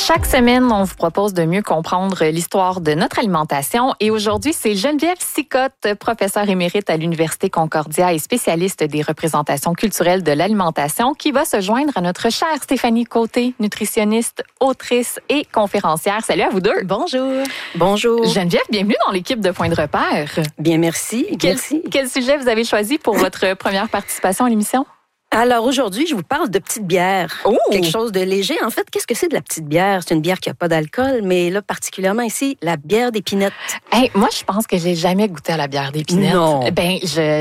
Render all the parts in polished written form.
Chaque semaine, on vous propose de mieux comprendre l'histoire de notre alimentation. Et aujourd'hui, c'est Geneviève Sicotte, professeure émérite à l'Université Concordia et spécialiste des représentations culturelles de l'alimentation, qui va se joindre à notre chère Stéphanie Côté, nutritionniste, autrice et conférencière. Salut à vous deux. Bonjour. Bonjour. Geneviève, bienvenue dans l'équipe de Point de repère. Bien, merci. Quel sujet vous avez choisi pour votre première participation à l'émission? Alors aujourd'hui, je vous parle de petite bière. Oh! Quelque chose de léger. En fait, qu'est-ce que c'est de la petite bière? C'est une bière qui n'a pas d'alcool, mais là, particulièrement ici, la bière d'épinette. Hey, moi, je pense que j'ai jamais goûté à la bière d'épinette. Non. Ben,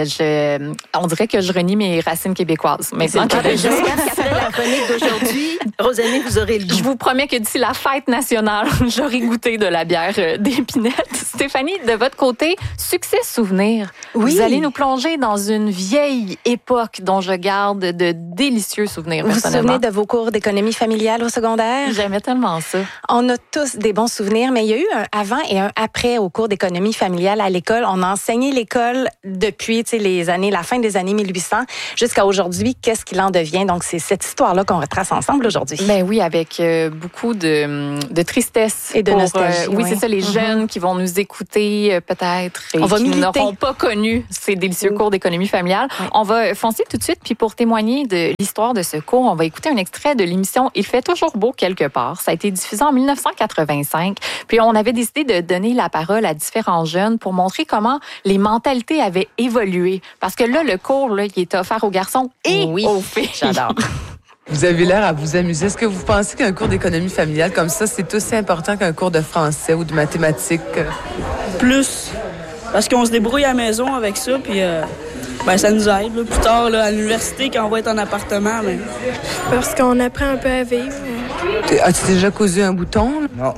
on dirait que je renie mes racines québécoises. Maintenant que J'espère qu'après la chronique d'aujourd'hui, Rosanée, vous aurez le goût. je vous promets que d'ici la fête nationale, j'aurai goûté de la bière d'épinette. Stéphanie, de votre côté, succès souvenir. Oui. Vous allez nous plonger dans une vieille époque dont je garde de délicieux souvenirs. Vous vous personnellement. souvenez de vos cours d'économie familiale au secondaire? J'aimais tellement ça. On a tous des bons souvenirs, mais il y a eu un avant et un après au cours d'économie familiale à l'école. On a enseigné l'école depuis la fin des années 1800 jusqu'à aujourd'hui. Qu'est-ce qu'il en devient? Donc, c'est cette histoire-là qu'on retrace ensemble aujourd'hui. Ben oui, avec beaucoup de tristesse. Et de nostalgie, oui, oui. c'est ça, les jeunes qui vont nous écouter peut-être et On va qui militer. n'auront pas connu ces délicieux cours d'économie familiale. Oui. On va foncer tout de suite, puis pour témoigner de l'histoire de ce cours, on va écouter un extrait de l'émission « Il fait toujours beau quelque part ». Ça a été diffusé en 1985. Puis on avait décidé de donner la parole à différents jeunes pour montrer comment les mentalités avaient évolué. Parce que là, le cours, là, il était offert aux garçons et aux filles. J'adore. Vous avez l'air à vous amuser. Est-ce que vous pensez qu'un cours d'économie familiale comme ça, c'est aussi important qu'un cours de français ou de mathématiques? Plus. Parce qu'on se débrouille à la maison avec ça, puis ça nous aide. Là. Plus tard, là, à l'université, quand on va être en appartement, mais... Parce qu'on apprend un peu à vivre. As-tu déjà cousu un bouton? Non.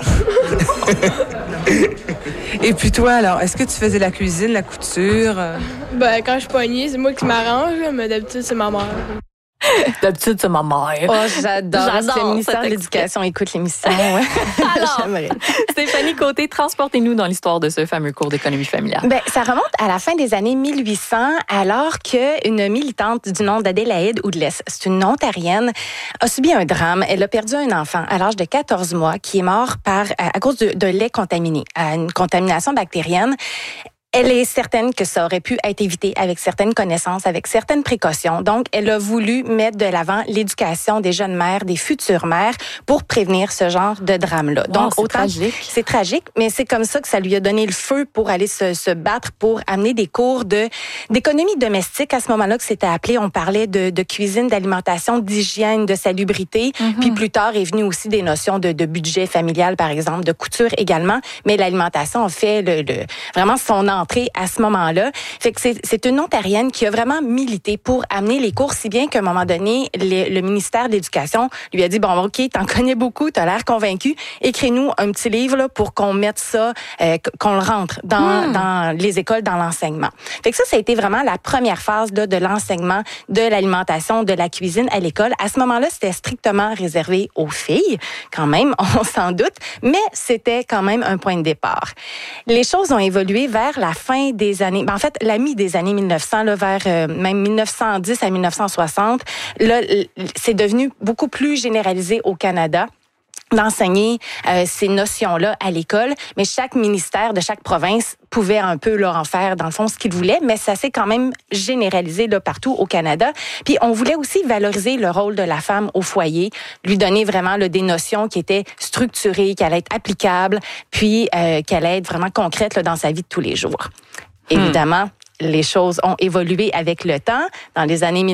Et puis toi, alors, est-ce que tu faisais la cuisine, la couture? Quand je suis poignée, c'est moi qui m'arrange, là, mais d'habitude, c'est ma mère. D'habitude, c'est ma mère. Oh, j'adore. J'adore Le ministère cet de l'Éducation écoute l'émission. Ouais. Alors, J'aimerais. Stéphanie Côté, transportez-nous dans l'histoire de ce fameux cours d'économie familiale. Ben, ça remonte à la fin des années 1800, alors qu'une militante du nom d'Adélaïde Oudles, c'est une Ontarienne, a subi un drame. Elle a perdu un enfant à l'âge de 14 mois qui est mort à cause de lait contaminé, à une contamination bactérienne. Elle est certaine que ça aurait pu être évité avec certaines connaissances, avec certaines précautions. Donc, elle a voulu mettre de l'avant l'éducation des jeunes mères, des futures mères, pour prévenir ce genre de drame-là. Wow, Donc, c'est tragique. C'est tragique, mais c'est comme ça que ça lui a donné le feu pour aller se battre, pour amener des cours d'économie domestique. À ce moment-là que c'était appelé, on parlait de cuisine, d'alimentation, d'hygiène, de salubrité. Puis plus tard est venu aussi des notions de budget familial, par exemple, de couture également. Mais l'alimentation a fait vraiment son entrée à ce moment-là. Fait que c'est une Ontarienne qui a vraiment milité pour amener les cours, si bien qu'à un moment donné, le ministère de l'Éducation lui a dit, bon, OK, t'en connais beaucoup, t'as l'air convaincu, écris-nous un petit livre là, pour qu'on mette ça, qu'on le rentre dans les écoles, dans l'enseignement. Fait que ça a été vraiment la première phase là, de l'enseignement de l'alimentation, de la cuisine à l'école. À ce moment-là, c'était strictement réservé aux filles, quand même, on s'en doute, mais c'était quand même un point de départ. Les choses ont évolué vers la fin des années, en fait, la mi des années 1900, là, vers même 1910 à 1960, là, c'est devenu beaucoup plus généralisé au Canada d'enseigner ces notions-là à l'école, mais chaque ministère de chaque province pouvait un peu là, en faire, dans le fond, ce qu'il voulait, mais ça s'est quand même généralisé là, partout au Canada. Puis on voulait aussi valoriser le rôle de la femme au foyer, lui donner vraiment là, des notions qui étaient structurées, qui allaient être applicables, puis qui allaient être vraiment concrètes là, dans sa vie de tous les jours. Évidemment, les choses ont évolué avec le temps. Dans les années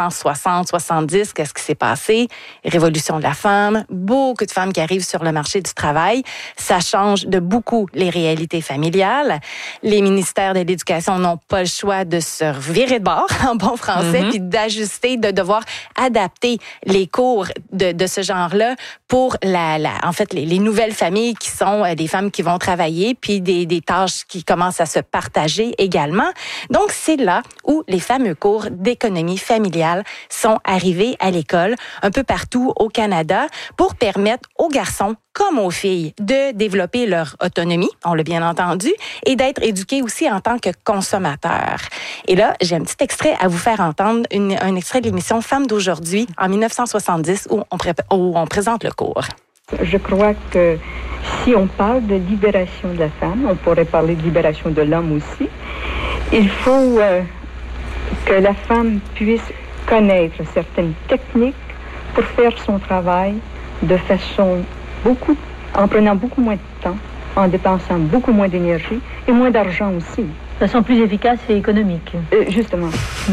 1960-70, qu'est-ce qui s'est passé? Révolution de la femme, beaucoup de femmes qui arrivent sur le marché du travail. Ça change de beaucoup les réalités familiales. Les ministères de l'Éducation n'ont pas le choix de se virer de bord, en bon français, puis d'ajuster, de devoir adapter les cours de ce genre-là pour en fait, les nouvelles familles qui sont des femmes qui vont travailler, puis des tâches qui commencent à se partager également. Donc, c'est là où les fameux cours d'économie familiale sont arrivés à l'école, un peu partout au Canada, pour permettre aux garçons comme aux filles de développer leur autonomie, on l'a bien entendu, et d'être éduqués aussi en tant que consommateurs. Et là, j'ai un petit extrait à vous faire entendre, un extrait de l'émission Femmes d'aujourd'hui en 1970 où on présente le cours. Je crois que si on parle de libération de la femme, on pourrait parler de libération de l'homme aussi. Il faut que la femme puisse connaître certaines techniques pour faire son travail de façon en prenant beaucoup moins de temps, en dépensant beaucoup moins d'énergie et moins d'argent aussi. De façon plus efficace et économique. Justement.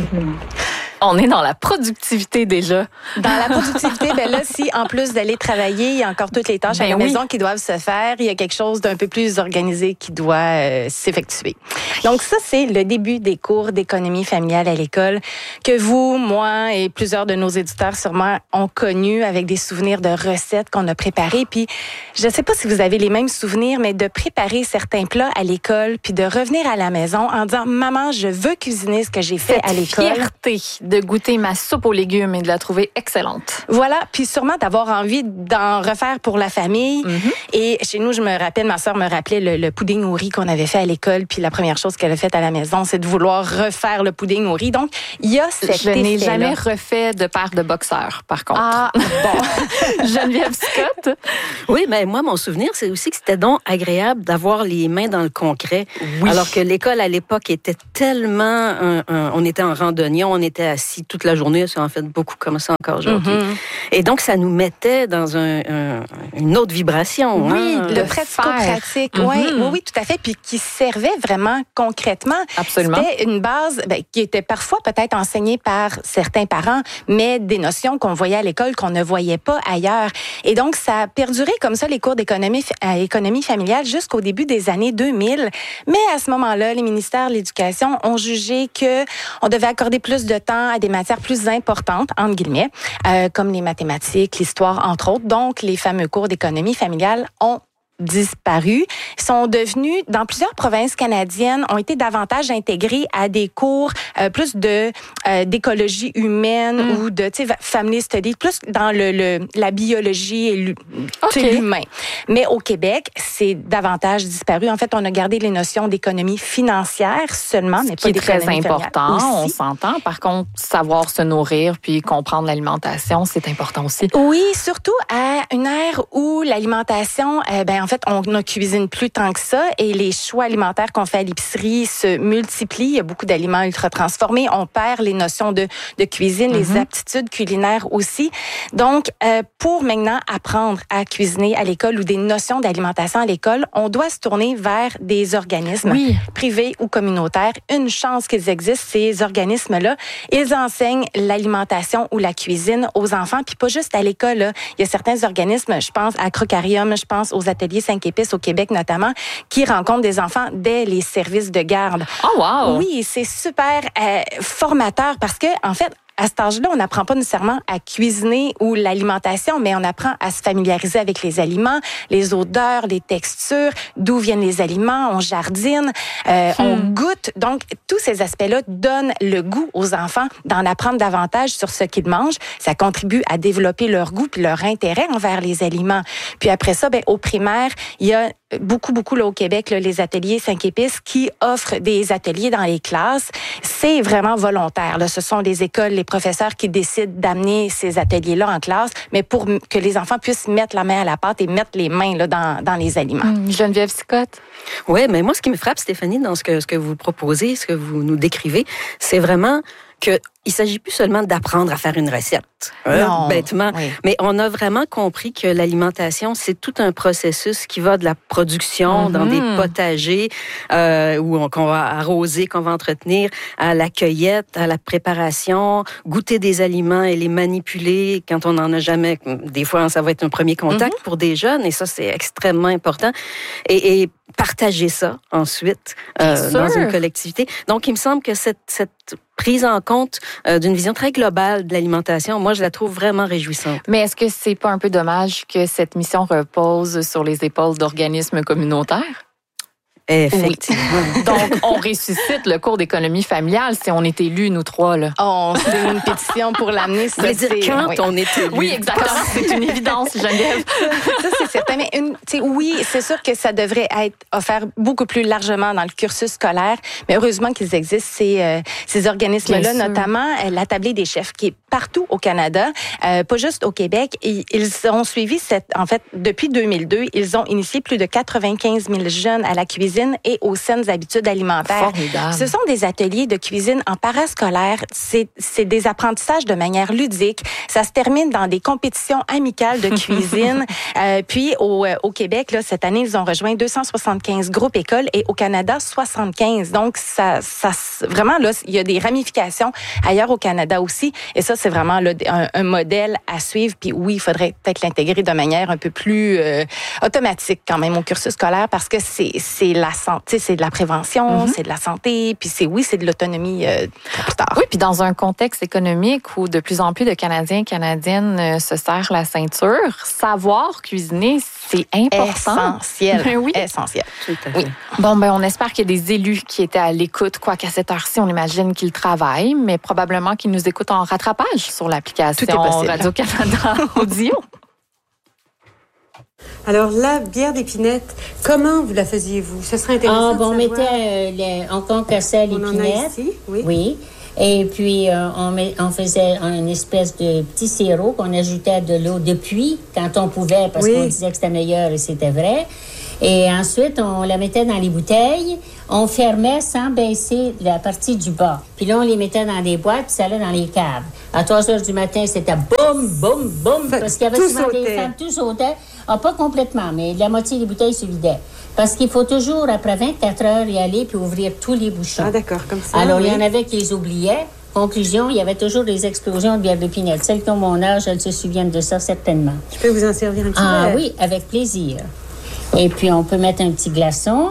On est dans la productivité déjà. Dans la productivité, là, si en plus d'aller travailler, il y a encore toutes les tâches à la maison qui doivent se faire, il y a quelque chose d'un peu plus organisé qui doit s'effectuer. Donc ça, c'est le début des cours d'économie familiale à l'école que vous, moi et plusieurs de nos éditeurs sûrement ont connu avec des souvenirs de recettes qu'on a préparées. Puis je ne sais pas si vous avez les mêmes souvenirs, mais de préparer certains plats à l'école puis de revenir à la maison en disant « Maman, je veux cuisiner ce que j'ai fait à l'école. » Fierté de goûter ma soupe aux légumes et de la trouver excellente. Voilà, puis sûrement d'avoir envie d'en refaire pour la famille. Et chez nous, je me rappelle, ma sœur me rappelait le pudding au riz qu'on avait fait à l'école, puis la première chose qu'elle a faite à la maison, c'est de vouloir refaire le pudding au riz. Donc, il y a cet effet-là. Je n'ai jamais refait de paire de boxeurs, par contre. Ah, bon. Geneviève Scott? Oui, mais moi, mon souvenir, c'est aussi que c'était donc agréable d'avoir les mains dans le concret. Oui. Alors que l'école, à l'époque, était tellement... on était en randonnion, on était assis toute la journée, c'est en fait beaucoup comme ça encore aujourd'hui. Et donc, ça nous mettait dans une autre vibration. Oui, le pratico-pratique. Oui, tout à fait. Puis qui servait vraiment concrètement. Absolument. C'était une base qui était parfois peut-être enseignée par certains parents, mais des notions qu'on voyait à l'école qu'on ne voyait pas ailleurs. Et donc, ça a perduré comme ça, les cours d'économie familiale jusqu'au début des années 2000. Mais à ce moment-là, les ministères de l'Éducation ont jugé qu'on devait accorder plus de temps à des matières plus importantes, entre guillemets, comme les mathématiques, l'histoire, entre autres. Donc, les fameux cours d'économie familiale ont disparu, sont devenus, dans plusieurs provinces canadiennes, ont été davantage intégrés à des cours plus d'écologie humaine ou de family studies, plus dans la biologie et l'humain. Mais au Québec, c'est davantage disparu. En fait, on a gardé les notions d'économie financière seulement, mais pas d'économie très important, aussi. On s'entend. Par contre, savoir se nourrir puis comprendre l'alimentation, c'est important aussi. Oui, surtout à une ère où l'alimentation, en fait, on ne cuisine plus tant que ça et les choix alimentaires qu'on fait à l'épicerie se multiplient. Il y a beaucoup d'aliments ultra transformés. On perd les notions de cuisine, les aptitudes culinaires aussi. Donc, pour maintenant apprendre à cuisiner à l'école ou des notions d'alimentation à l'école, on doit se tourner vers des organismes privés ou communautaires. Une chance qu'ils existent, ces organismes-là. Ils enseignent l'alimentation ou la cuisine aux enfants, puis pas juste à l'école. Là. Il y a certains organismes, je pense à Crocarium, je pense aux ateliers 5 épices au Québec notamment, qui rencontrent des enfants dès les services de garde. Oh wow! Oui, c'est super formateur parce que, en fait, à cet âge-là, on n'apprend pas nécessairement à cuisiner ou l'alimentation, mais on apprend à se familiariser avec les aliments, les odeurs, les textures, d'où viennent les aliments, on jardine, on goûte. Donc, tous ces aspects-là donnent le goût aux enfants d'en apprendre davantage sur ce qu'ils mangent. Ça contribue à développer leur goût puis leur intérêt envers les aliments. Puis après ça, au primaire, il y a beaucoup là, au Québec, là, les ateliers 5 épices qui offrent des ateliers dans les classes. C'est vraiment volontaire. Là. Ce sont les écoles, les professeurs qui décident d'amener ces ateliers-là en classe, mais pour que les enfants puissent mettre la main à la pâte et mettre les mains là, dans les aliments. Geneviève Scott? Oui, mais moi, ce qui me frappe, Stéphanie, dans ce que vous proposez, ce que vous nous décrivez, c'est vraiment qu'il ne s'agit plus seulement d'apprendre à faire une recette, bêtement, mais on a vraiment compris que l'alimentation, c'est tout un processus qui va de la production dans des potagers qu'on va arroser, qu'on va entretenir, à la cueillette, à la préparation, goûter des aliments et les manipuler quand on n'en a jamais. Des fois, ça va être un premier contact pour des jeunes et ça, c'est extrêmement important. Et partager ça ensuite dans une collectivité. Donc, il me semble que cette prise en compte d'une vision très globale de l'alimentation, moi, je la trouve vraiment réjouissante. Mais est-ce que c'est pas un peu dommage que cette mission repose sur les épaules d'organismes communautaires? Effectivement. Oui. Donc, on ressuscite le cours d'économie familiale si on est élus, nous trois. Là. C'est une pétition pour l'amener. Ça veut dire quand on est élus. Oui, exactement. C'est une évidence, Geneviève. Ça, c'est certain. Mais oui, c'est sûr que ça devrait être offert beaucoup plus largement dans le cursus scolaire. Mais heureusement qu'ils existent, ces organismes-là, notamment la Tablée des chefs, qui est partout au Canada, pas juste au Québec. Et ils ont suivi depuis 2002, ils ont initié plus de 95 000 jeunes à la cuisine et aux saines habitudes alimentaires. Formidable. Ce sont des ateliers de cuisine en parascolaire. C'est des apprentissages de manière ludique. Ça se termine dans des compétitions amicales de cuisine. Puis au Québec, là, cette année, ils ont rejoint 275 groupes écoles et au Canada, 75. Donc, ça vraiment, là, il y a des ramifications ailleurs au Canada aussi. Et ça, c'est vraiment là, un modèle à suivre. Puis oui, il faudrait peut-être l'intégrer de manière un peu plus automatique quand même au cursus scolaire parce que c'est la santé, c'est de la prévention, c'est de la santé, puis c'est de l'autonomie plus tard. Oui, puis dans un contexte économique où de plus en plus de Canadiens et Canadiennes se serrent la ceinture, savoir cuisiner, c'est important. Essentiel. Oui. Essentiel. Tout à fait. Oui. Bon, on espère qu'il y a des élus qui étaient à l'écoute, quoiqu'à cette heure-ci, on imagine qu'ils travaillent, mais probablement qu'ils nous écoutent en rattrapage sur l'application Radio-Canada Audio. Alors, la bière d'épinette, comment vous la faisiez-vous? Ce serait intéressant de savoir. On concassait l'épinette. On en a ici, oui. Oui. Et puis, on faisait une espèce de petit sirop qu'on ajoutait à de l'eau de puits quand on pouvait, parce qu'on disait que c'était meilleur et c'était vrai. Et ensuite, on la mettait dans les bouteilles. On fermait sans baisser la partie du bas. Puis là, on les mettait dans des boîtes, puis ça allait dans les caves. À 3 heures du matin, c'était boum, boum, boum, parce qu'il y avait souvent des femmes, tout sautait. Pas complètement, mais la moitié des bouteilles se vidaient. Parce qu'il faut toujours, après 24 heures, y aller puis ouvrir tous les bouchons. Ah, d'accord, comme ça. Alors, il y en avait qui les oubliaient. Conclusion, il y avait toujours des explosions de bière d'épinette. Celles qui ont mon âge, elles se souviennent de ça, certainement. Je peux vous en servir un petit peu? Ah oui, avec plaisir. Et puis, on peut mettre un petit glaçon,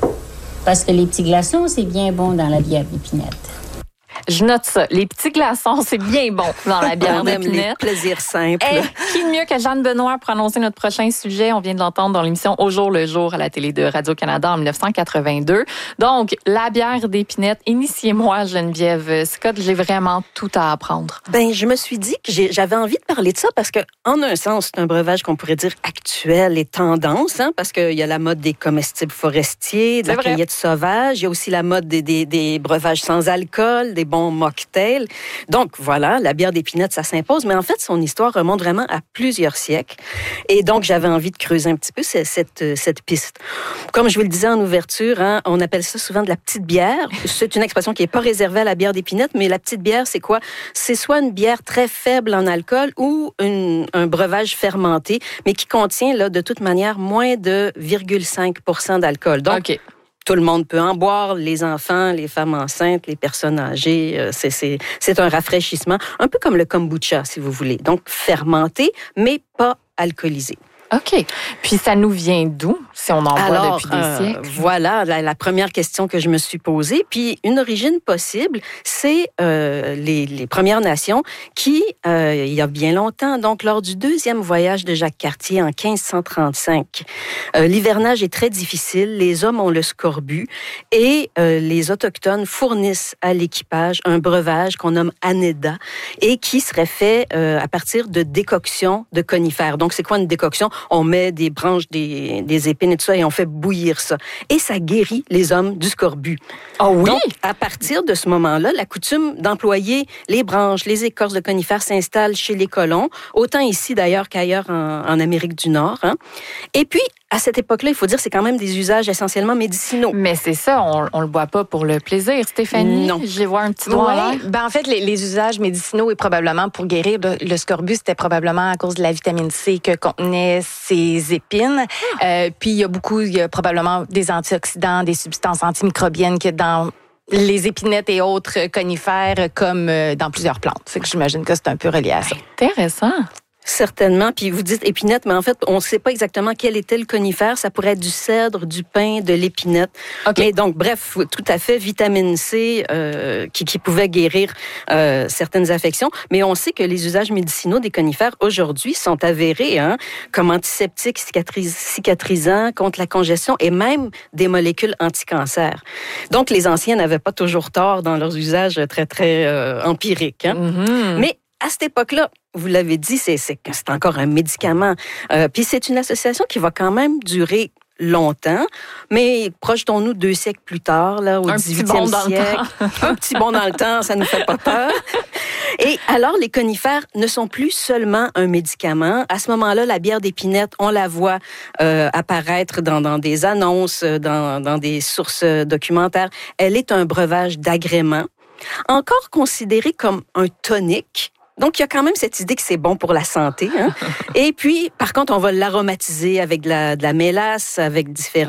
parce que les petits glaçons, c'est bien bon dans la bière d'épinette. Je note ça. Les petits glaçons, c'est bien bon dans la bière d'épinette. Plaisir simple. Qui de mieux que Jeanne Benoît pour annoncer notre prochain sujet? On vient de l'entendre dans l'émission Au jour le jour à la télé de Radio-Canada en 1982. Donc, la bière d'épinette. Initiez-moi, Geneviève Scott. J'ai vraiment tout à apprendre. Je me suis dit que j'avais envie de parler de ça parce que, en un sens, c'est un breuvage qu'on pourrait dire actuel et tendance, parce qu'il y a la mode des comestibles forestiers, de la cueillette sauvage. Il y a aussi la mode des breuvages sans alcool, des bons mocktails. Donc, voilà, la bière d'épinette, ça s'impose. Mais en fait, son histoire remonte vraiment à plusieurs siècles. Et donc, j'avais envie de creuser un petit peu cette piste. Comme je vous le disais en ouverture, on appelle ça souvent de la petite bière. C'est une expression qui n'est pas réservée à la bière d'épinette, mais la petite bière, c'est quoi? C'est soit une bière très faible en alcool ou un breuvage fermenté, mais qui contient, là, de toute manière, moins de 0,5% d'alcool. Donc, tout le monde peut en boire, les enfants, les femmes enceintes, les personnes âgées. C'est un rafraîchissement, un peu comme le kombucha, si vous voulez. Donc, fermenté, mais pas alcoolisé. OK. Puis ça nous vient d'où, si on en boit depuis des siècles? Voilà la première question que je me suis posée. Puis une origine possible, c'est les Premières Nations qui, il y a bien longtemps, donc lors du deuxième voyage de Jacques Cartier en 1535, l'hivernage est très difficile, les hommes ont le scorbut et les Autochtones fournissent à l'équipage un breuvage qu'on nomme Aneda et qui serait fait à partir de décoctions de conifères. Donc c'est quoi une décoction? On met des branches, des épines et tout ça, et on fait bouillir ça. Et ça guérit les hommes du scorbut. Oh oui? Donc, à partir de ce moment-là, la coutume d'employer les branches, les écorces de conifères s'installe chez les colons, autant ici d'ailleurs qu'ailleurs en Amérique du Nord. Et puis, à cette époque-là, il faut dire que c'est quand même des usages essentiellement médicinaux. Mais c'est ça, on le boit pas pour le plaisir. Stéphanie, non. J'ai voir un petit doigt là. En fait, les usages médicinaux et probablement pour guérir le scorbut, c'était probablement à cause de la vitamine C que contenaient ces épines. Puis il y a probablement des antioxydants, des substances antimicrobiennes que dans les épinettes et autres conifères comme dans plusieurs plantes. Fait que j'imagine que c'est un peu relié à ça. Intéressant. Certainement. Puis vous dites épinette, mais en fait, on ne sait pas exactement quel était le conifère. Ça pourrait être du cèdre, du pin, de l'épinette. Okay. Mais donc, bref, tout à fait, vitamine C qui pouvait guérir certaines affections. Mais on sait que les usages médicinaux des conifères aujourd'hui sont avérés comme antiseptiques, cicatrisants, contre la congestion et même des molécules anti-cancer. Donc, les anciens n'avaient pas toujours tort dans leurs usages très, très empiriques. Mais à cette époque-là, vous l'avez dit, c'est encore un médicament. Puis c'est une association qui va quand même durer longtemps, mais projetons-nous 2 siècles plus tard, là, au 18e siècle. Un petit bond dans le temps, ça ne nous fait pas peur. Et alors, les conifères ne sont plus seulement un médicament. À ce moment-là, la bière d'épinette, on la voit apparaître dans des annonces, dans des sources documentaires. Elle est un breuvage d'agrément, encore considéré comme un tonique. Donc, il y a quand même cette idée que c'est bon pour la santé. Et puis, par contre, on va l'aromatiser avec de la mélasse, avec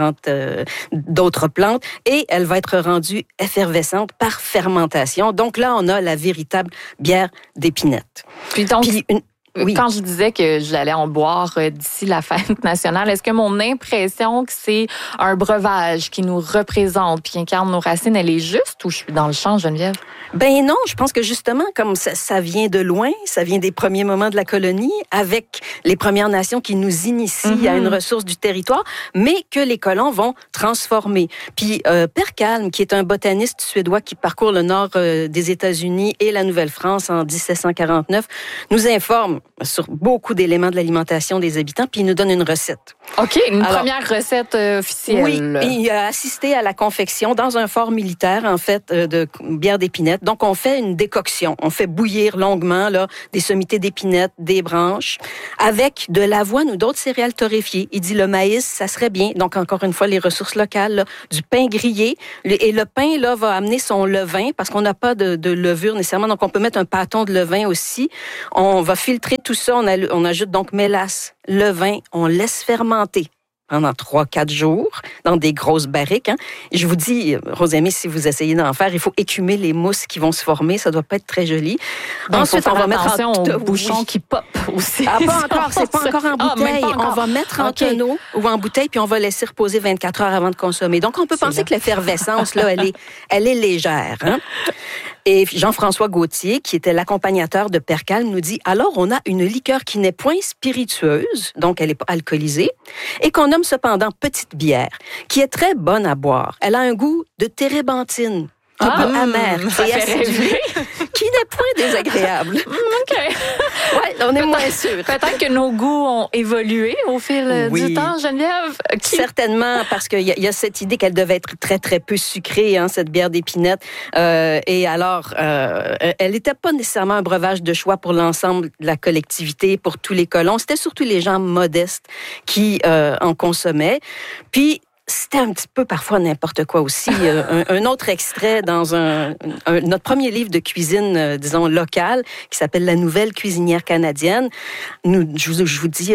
d'autres plantes, et elle va être rendue effervescente par fermentation. Donc là, on a la véritable bière d'épinette. Puis donc, quand je disais que j'allais en boire d'ici la fête nationale, est-ce que mon impression que c'est un breuvage qui nous représente puis qui incarne nos racines, elle est juste ou je suis dans le champ, Geneviève? Ben non, je pense que justement, comme ça vient de loin, ça vient des premiers moments de la colonie, avec les Premières Nations qui nous initient à une ressource du territoire, mais que les colons vont transformer. Puis Per Kalm, qui est un botaniste suédois qui parcourt le nord des États-Unis et la Nouvelle-France en 1749, nous informe sur beaucoup d'éléments de l'alimentation des habitants, puis il nous donne une recette. OK, première recette officielle. Oui, il a assisté à la confection dans un fort militaire, en fait, de bière d'épinette. Donc, on fait une décoction. On fait bouillir longuement là, des sommités d'épinette, des branches, avec de l'avoine ou d'autres céréales torréfiées. Il dit le maïs, ça serait bien. Donc, encore une fois, les ressources locales, là, du pain grillé. Et le pain, là, va amener son levain, parce qu'on n'a pas de levure nécessairement. Donc, on peut mettre un pâton de levain aussi. On va filtrer tout ça. On ajoute donc mélasse, levain. On laisse fermenter pendant 3-4 jours dans des grosses barriques. Je vous dis, Rosemée, si vous essayez d'en faire, il faut écumer les mousses qui vont se former. Ça doit pas être très joli. Ensuite, on va mettre aux bouchons qui pop aussi. Pas encore, c'est pas encore en bouteille. On va mettre en tonneau ou en bouteille, puis on va laisser reposer 24 heures avant de consommer. Donc, on peut penser que l'effervescence, là, elle est légère. Et Jean-François Gauthier, qui était l'accompagnateur de Per Kalm, nous dit, alors on a une liqueur qui n'est point spiritueuse, donc elle n'est pas alcoolisée, et qu'on nomme cependant petite bière, qui est très bonne à boire. Elle a un goût de térébenthine, un peu amer et acidulé, qui n'est point désagréable. OK. Ouais, on est moins sûr. Peut-être que nos goûts ont évolué au fil du temps, Geneviève. Certainement, parce qu'il y a cette idée qu'elle devait être très, très peu sucrée, cette bière d'épinette. Et alors, elle n'était pas nécessairement un breuvage de choix pour l'ensemble de la collectivité, pour tous les colons. C'était surtout les gens modestes qui en consommaient. Puis, c'était un petit peu parfois n'importe quoi aussi. Un autre extrait dans notre premier livre de cuisine, disons, locale, qui s'appelle « La nouvelle cuisinière canadienne ». Je vous dis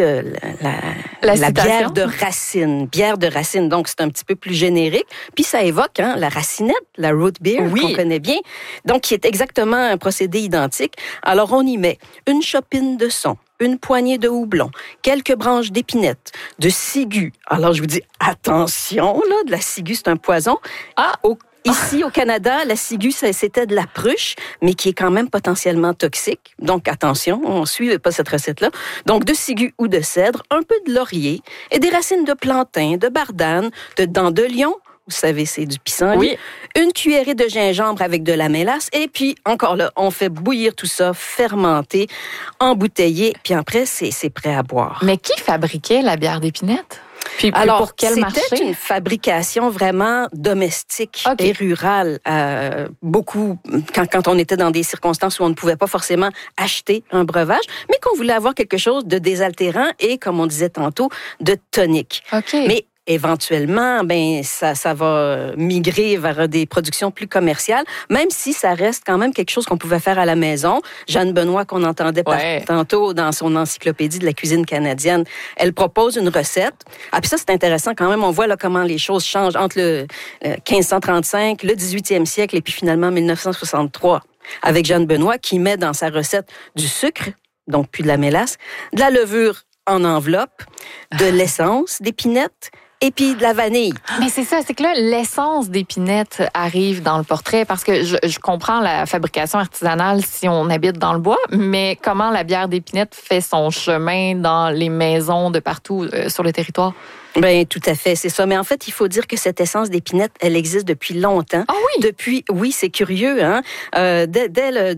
la bière de racine. Bière de racine, donc c'est un petit peu plus générique. Puis ça évoque la racinette, la root beer, qu'on connaît bien, donc qui est exactement un procédé identique. Alors on y met une chopine de son, une poignée de houblon, quelques branches d'épinette, de ciguë. Alors, je vous dis, attention, là, de la ciguë, c'est un poison. Ici, au Canada, la ciguë, c'était de la pruche, mais qui est quand même potentiellement toxique. Donc, attention, on ne suit pas cette recette-là. Donc, de ciguë ou de cèdre, un peu de laurier et des racines de plantain, de bardane, de dents de lion. Vous savez, c'est du pissenlit. Oui. Une cuillerée de gingembre avec de la mélasse. Et puis, encore là, on fait bouillir tout ça, fermenter, embouteiller. Puis après, c'est prêt à boire. Mais qui fabriquait la bière d'épinette? Puis alors, pour quel marché? C'était une fabrication vraiment domestique et rurale. Beaucoup, quand on était dans des circonstances où on ne pouvait pas forcément acheter un breuvage, mais qu'on voulait avoir quelque chose de désaltérant et, comme on disait tantôt, de tonique. Mais éventuellement, ça va migrer vers des productions plus commerciales, même si ça reste quand même quelque chose qu'on pouvait faire à la maison. Jeanne Benoît, qu'on entendait tantôt dans son encyclopédie de la cuisine canadienne, elle propose une recette. Puis ça, c'est intéressant quand même. On voit là comment les choses changent entre le 1535, le 18e siècle et puis finalement 1963, avec Jeanne Benoît qui met dans sa recette du sucre, donc plus de la mélasse, de la levure en enveloppe, de l'essence d'épinette, et puis de la vanille. Mais c'est ça, c'est que là, l'essence d'épinette arrive dans le portrait parce que je comprends la fabrication artisanale si on habite dans le bois, mais comment la bière d'épinette fait son chemin dans les maisons de partout sur le territoire? Bien, tout à fait, c'est ça. Mais en fait, il faut dire que cette essence d'épinette, elle existe depuis longtemps. Ah oui? Oui, c'est curieux, hein. Dès le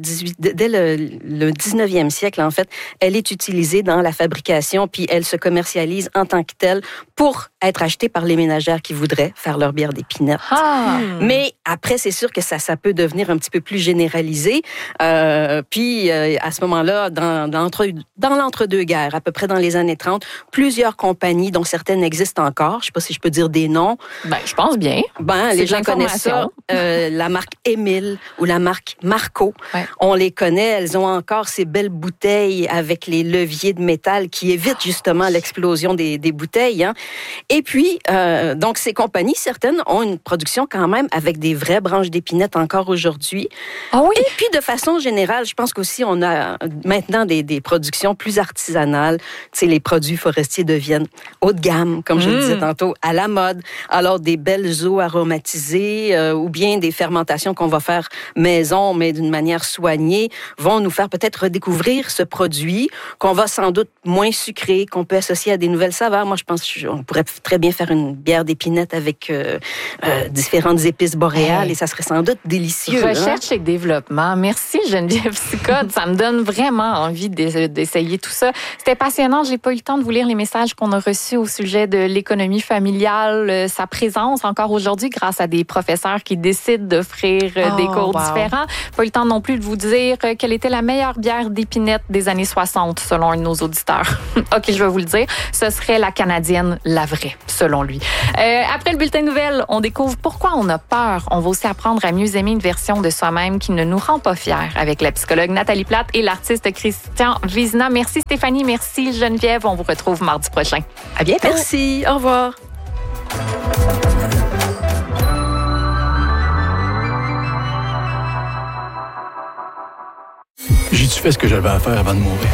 19e siècle, en fait, elle est utilisée dans la fabrication, puis elle se commercialise en tant que telle pour être achetée par les ménagères qui voudraient faire leur bière d'épinette. Ah. Mais après, c'est sûr que ça peut devenir un petit peu plus généralisé. Puis, à ce moment-là, dans l'entre-deux-guerres, à peu près dans les années 30, plusieurs compagnies, dont certaines existent encore. Je ne sais pas si je peux dire des noms. Ben, je pense bien. Ben, les gens connaissent ça. La marque Émile ou la marque Marco. Ouais. On les connaît. Elles ont encore ces belles bouteilles avec les leviers de métal qui évitent justement l'explosion des bouteilles. Hein. Et puis, donc, ces compagnies, certaines, ont une production quand même avec des vraies branches d'épinette encore aujourd'hui. Ah oui? Et puis, de façon générale, je pense qu'aussi, on a maintenant des productions plus artisanales. Tu sais, les produits forestiers deviennent haut de gamme, comme je le disais tantôt, à la mode. Alors, des belles eaux aromatisées ou bien des fermentations qu'on va faire maison, mais d'une manière soignée, vont nous faire peut-être redécouvrir ce produit qu'on va sans doute moins sucré, qu'on peut associer à des nouvelles saveurs. Moi, je pense qu'on pourrait très bien faire une bière d'épinette avec différentes épices boréales et ça serait sans doute délicieux. Recherche et développement. Merci Geneviève Sicotte. Ça me donne vraiment envie d'essayer tout ça. C'était passionnant. J'ai pas eu le temps de vous lire les messages qu'on a reçus au sujet de l'économie familiale, sa présence encore aujourd'hui grâce à des professeurs qui décident d'offrir des cours différents. Pas eu le temps non plus de vous dire quelle était la meilleure bière d'épinette des années 60 selon un de nos auditeurs. OK, je vais vous le dire. Ce serait la canadienne, la vraie, selon lui. Après le bulletin de nouvelles, on découvre pourquoi on a peur. On va aussi apprendre à mieux aimer une version de soi-même qui ne nous rend pas fiers avec la psychologue Nathalie Plate et l'artiste Christian Vizina. Merci Stéphanie, merci Geneviève. On vous retrouve mardi prochain. À bientôt. Merci, au revoir. J'ai-tu fait ce que j'avais à faire avant de mourir?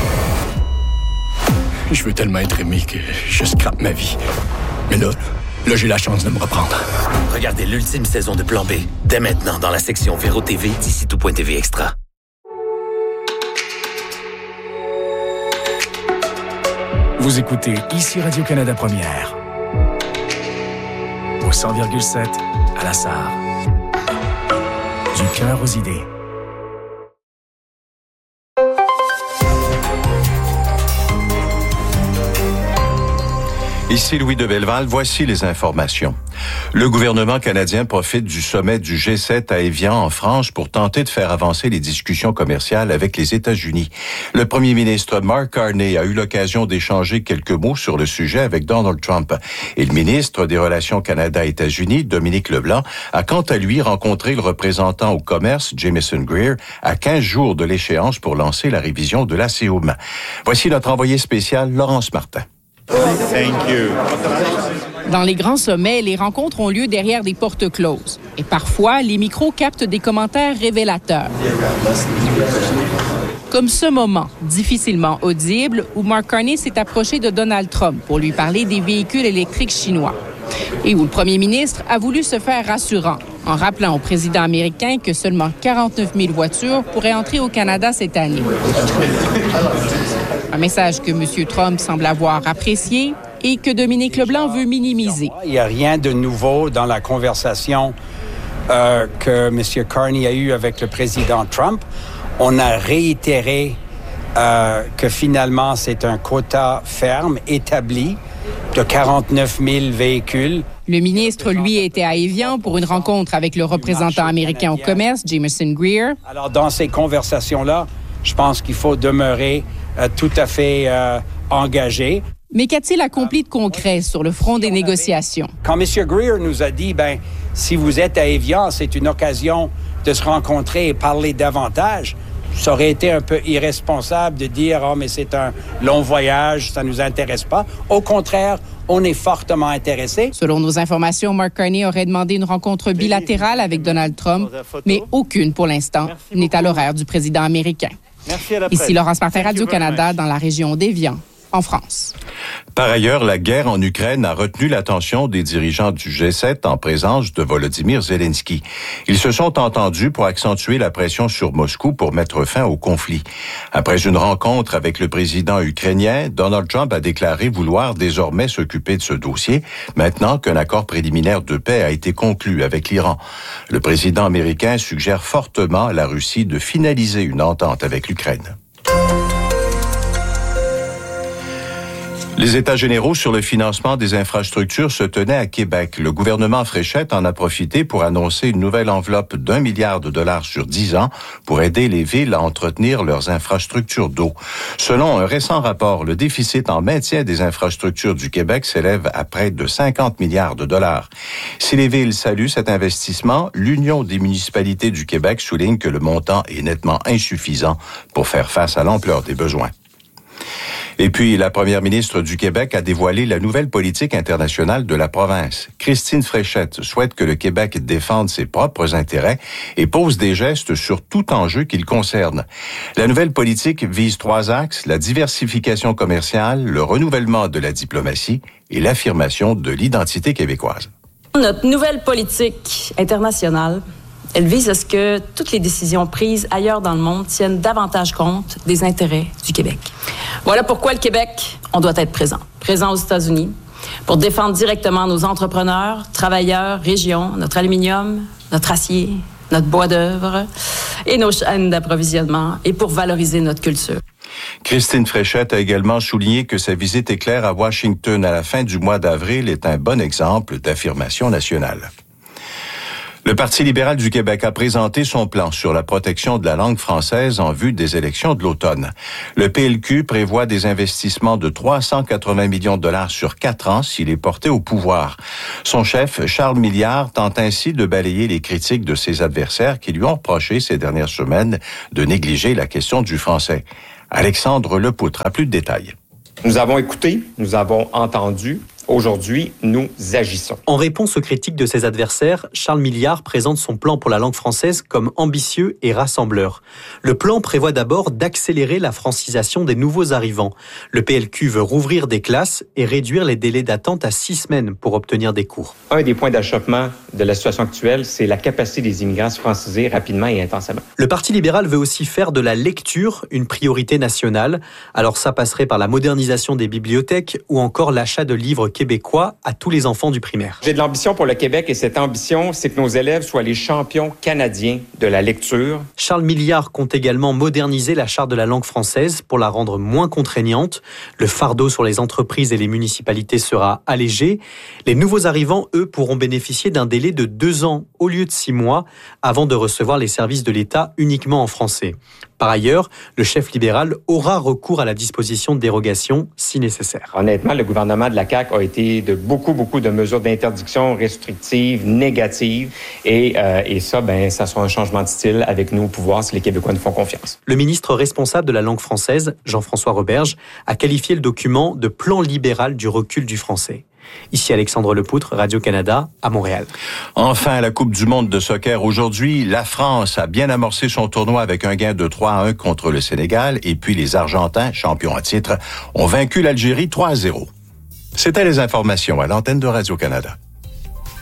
Je veux tellement être aimé que je scrape ma vie. Mais là, j'ai la chance de me reprendre. Regardez l'ultime saison de Plan B, dès maintenant dans la section Véro TV d'ici tout.tv Extra. Vous écoutez ici Radio-Canada Première. Au 100,7 à la Sarre. Du cœur aux idées. Ici Louis de Belleval, voici les informations. Le gouvernement canadien profite du sommet du G7 à Évian en France pour tenter de faire avancer les discussions commerciales avec les États-Unis. Le premier ministre Mark Carney a eu l'occasion d'échanger quelques mots sur le sujet avec Donald Trump. Et le ministre des Relations Canada-États-Unis, Dominique Leblanc, a quant à lui rencontré le représentant au commerce, Jamieson Greer, à 15 jours de l'échéance pour lancer la révision de l'ACOM. Voici notre envoyé spécial, Laurence Martin. Thank you. Dans les grands sommets, les rencontres ont lieu derrière des portes closes. Et parfois, les micros captent des commentaires révélateurs. Comme ce moment, difficilement audible, où Mark Carney s'est approché de Donald Trump pour lui parler des véhicules électriques chinois. Et où le premier ministre a voulu se faire rassurant, en rappelant au président américain que seulement 49 000 voitures pourraient entrer au Canada cette année. Un message que M. Trump semble avoir apprécié et que Dominique Leblanc veut minimiser. Il n'y a rien de nouveau dans la conversation que M. Carney a eue avec le président Trump. On a réitéré que finalement, c'est un quota ferme établi de 49 000 véhicules. Le ministre, lui, était à Évian pour une rencontre avec le représentant américain au commerce, Jamieson Greer. Alors, dans ces conversations-là, je pense qu'il faut demeurer tout à fait engagé. Mais qu'a-t-il accompli de concret sur le front des négociations? Quand M. Greer nous a dit, si vous êtes à Évian, c'est une occasion de se rencontrer et parler davantage, ça aurait été un peu irresponsable de dire « Oh, mais c'est un long voyage, ça ne nous intéresse pas ». Au contraire, on est fortement intéressé. Selon nos informations, Mark Carney aurait demandé une rencontre bilatérale avec Donald Trump, mais aucune pour l'instant n'est à l'horaire du président américain. Merci à la presse. Ici Laurence Martin, Radio-Canada, dans la région d'Évian, en France. Par ailleurs, la guerre en Ukraine a retenu l'attention des dirigeants du G7 en présence de Volodymyr Zelensky. Ils se sont entendus pour accentuer la pression sur Moscou pour mettre fin au conflit. Après une rencontre avec le président ukrainien, Donald Trump a déclaré vouloir désormais s'occuper de ce dossier, maintenant qu'un accord préliminaire de paix a été conclu avec l'Iran. Le président américain suggère fortement à la Russie de finaliser une entente avec l'Ukraine. Les États généraux sur le financement des infrastructures se tenaient à Québec. Le gouvernement Fréchette en a profité pour annoncer une nouvelle enveloppe d'1 milliard de dollars sur 10 ans pour aider les villes à entretenir leurs infrastructures d'eau. Selon un récent rapport, le déficit en maintien des infrastructures du Québec s'élève à près de 50 milliards de dollars. Si les villes saluent cet investissement, l'Union des municipalités du Québec souligne que le montant est nettement insuffisant pour faire face à l'ampleur des besoins. Et puis, la première ministre du Québec a dévoilé la nouvelle politique internationale de la province. Christine Fréchette souhaite que le Québec défende ses propres intérêts et pose des gestes sur tout enjeu qu'il concerne. La nouvelle politique vise 3 axes, la diversification commerciale, le renouvellement de la diplomatie et l'affirmation de l'identité québécoise. Notre nouvelle politique internationale, elle vise à ce que toutes les décisions prises ailleurs dans le monde tiennent davantage compte des intérêts du Québec. Voilà pourquoi le Québec, on doit être présent. Présent aux États-Unis pour défendre directement nos entrepreneurs, travailleurs, régions, notre aluminium, notre acier, notre bois d'œuvre et nos chaînes d'approvisionnement et pour valoriser notre culture. Christine Fréchette a également souligné que sa visite éclair à Washington à la fin du mois d'avril est un bon exemple d'affirmation nationale. Le Parti libéral du Québec a présenté son plan sur la protection de la langue française en vue des élections de l'automne. Le PLQ prévoit des investissements de 380 millions de dollars sur 4 ans s'il est porté au pouvoir. Son chef, Charles Milliard, tente ainsi de balayer les critiques de ses adversaires qui lui ont reproché ces dernières semaines de négliger la question du français. Alexandre Lepoutre a plus de détails. Nous avons écouté, nous avons entendu. Aujourd'hui, nous agissons. En réponse aux critiques de ses adversaires, Charles Milliard présente son plan pour la langue française comme ambitieux et rassembleur. Le plan prévoit d'abord d'accélérer la francisation des nouveaux arrivants. Le PLQ veut rouvrir des classes et réduire les délais d'attente à 6 semaines pour obtenir des cours. Un des points d'achoppement de la situation actuelle, c'est la capacité des immigrants à se franciser rapidement et intensément. Le Parti libéral veut aussi faire de la lecture une priorité nationale. Alors ça passerait par la modernisation des bibliothèques ou encore l'achat de livres québécois à tous les enfants du primaire. J'ai de l'ambition pour le Québec et cette ambition, c'est que nos élèves soient les champions canadiens de la lecture. Charles Milliard compte également moderniser la charte de la langue française pour la rendre moins contraignante. Le fardeau sur les entreprises et les municipalités sera allégé. Les nouveaux arrivants, eux, pourront bénéficier d'un délai de 2 ans au lieu de 6 mois avant de recevoir les services de l'État uniquement en français. Par ailleurs, le chef libéral aura recours à la disposition de dérogation si nécessaire. Honnêtement, le gouvernement de la CAQ a été de beaucoup de mesures d'interdiction restrictives, négatives. Et ça, ça sera un changement de style avec nous au pouvoir si les Québécois nous font confiance. Le ministre responsable de la langue française, Jean-François Roberge, a qualifié le document de plan libéral du recul du français. Ici Alexandre Lepoutre, Radio-Canada, à Montréal. Enfin, la Coupe du monde de soccer aujourd'hui, la France a bien amorcé son tournoi avec un gain de 3-1 contre le Sénégal et puis les Argentins, champions à titre, ont vaincu l'Algérie 3-0. C'était les informations à l'antenne de Radio-Canada.